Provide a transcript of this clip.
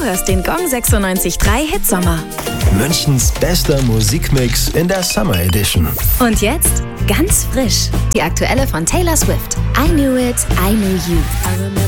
hörst den Gong 96.3 Hit Sommer. Münchens bester Musikmix in der Summer Edition. Und jetzt ganz frisch die aktuelle von Taylor Swift. I Knew It, I Knew You.